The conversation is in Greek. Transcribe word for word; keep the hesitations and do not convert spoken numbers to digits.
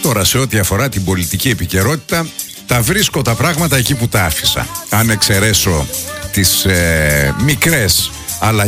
τώρα σε ό,τι αφορά την πολιτική επικαιρότητα, τα βρίσκω τα πράγματα εκεί που τα άφησα. Αν εξαιρέσω τις ε, μικρές αλλαγές